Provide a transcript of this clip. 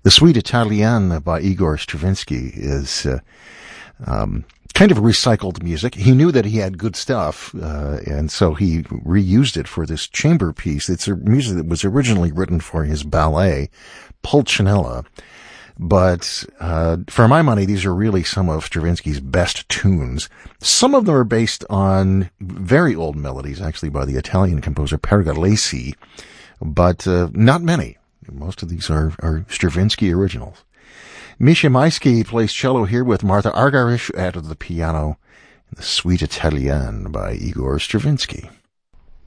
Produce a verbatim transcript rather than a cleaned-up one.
The Suite Italienne by Igor Stravinsky is uh, um, kind of recycled music. He knew that he had good stuff, uh, and so he reused it for this chamber piece. It's a music that was originally written for his ballet, Pulcinella. But uh, for my money, these are really some of Stravinsky's best tunes. Some of them are based on very old melodies, actually by the Italian composer Pergolesi, but uh, not many. Most of these are, are Stravinsky originals. Misha Maisky plays cello here with Martha Argerich at the piano in the Suite Italienne by Igor Stravinsky.